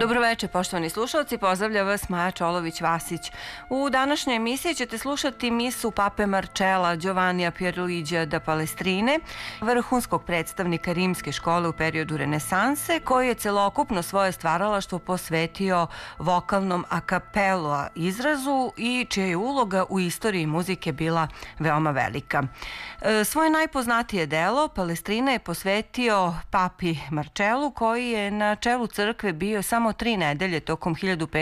Dobroveče, poštovani slušalci, pozdravlja vas Maja Čolović-Vasić. U današnjoj emisiji ćete slušati misu Pape Marcella Giovannija Pierluigija da Palestrine, vrhunskog predstavnika rimske škole u periodu renesanse, koji je celokupno svoje stvaralaštvo posvetio vokalnom a cappella izrazu i čija je uloga u istoriji muzike bila veoma velika. Svoje najpoznatije delo Palestrina je posvetio Papi Marcellu, koji je na čelu crkve bio samo 3 nedelje tokom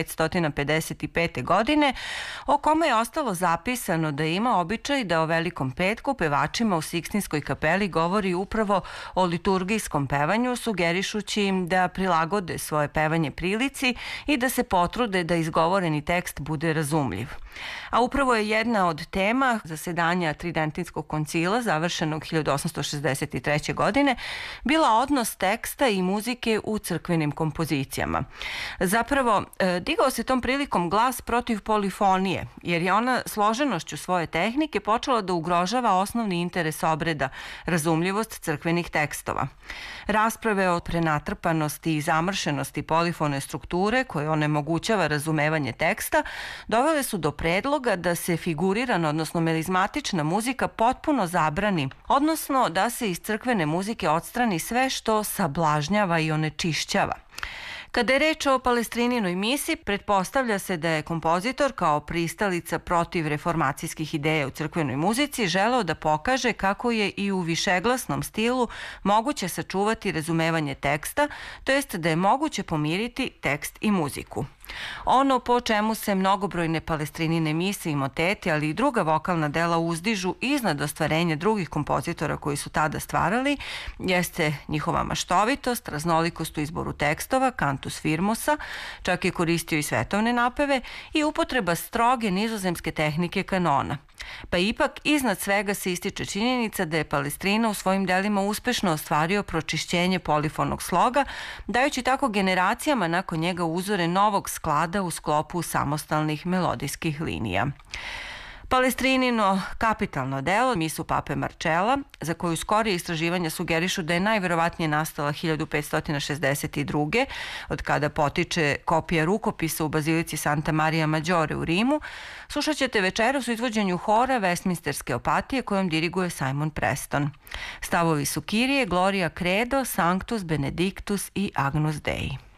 1555. godine, o kome je ostalo zapisano da ima običaj da o Velikom petku pevačima u Sikstinskoj kapeli govori upravo o liturgijskom pevanju, sugerišući im da prilagode svoje pevanje prilici i da se potrude da izgovoreni tekst bude razumljiv. A upravo je jedna od tema zasedanja Tridentinskog koncila, završenog 1863. godine, bila odnos teksta i muzike u crkvenim kompozicijama. Zapravo, digao se tom prilikom glas protiv polifonije, jer je ona složenošću svoje tehnike počela da ugrožava osnovni interes obreda, razumljivost crkvenih tekstova. Rasprave o prenatrpanosti i zamršenosti polifone strukture, koje onemogućava razumevanje teksta, dovele su do predloga da se figurirana, odnosno melizmatična muzika potpuno zabrani, odnosno da se iz crkvene muzike odstrani sve što sablažnjava i onečišćava. Kada je reč o Palestrininoj misi, pretpostavlja se da je kompozitor kao pristalica protiv reformacijskih ideja u crkvenoj muzici želeo da pokaže kako je i u višeglasnom stilu moguće sačuvati razumevanje teksta, to jest da je moguće pomiriti tekst i muziku. Ono po čemu se mnogobrojne Palestrinine mise i moteti, ali i druga vokalna dela uzdižu iznad ostvarenja drugih kompozitora koji su tada stvarali, jeste njihova maštovitost, raznolikost u izboru tekstova, cantus firmusa, čak je koristio i svetovne napeve, i upotreba stroge nizozemske tehnike kanona. Pa ipak iznad svega se ističe činjenica da je Palestrina u svojim delima uspešno ostvario pročišćenje polifonog sloga, dajući tako generacijama nakon njega uzore novog sklada u sklopu samostalnih melodijskih linija. Palestrinino kapitalno delo, misu Pape Marcella, za koju skorije istraživanja sugerišu da je najverovatnije nastala 1562. od kada potiče kopija rukopisa u bazilici Santa Maria Maggiore u Rimu, slušat ćete večeras u izvođenju hora Westminsterske opatije kojom diriguje Simon Preston. Stavovi su Kyrie, Gloria Credo, Sanctus, Benedictus i Agnus Dei.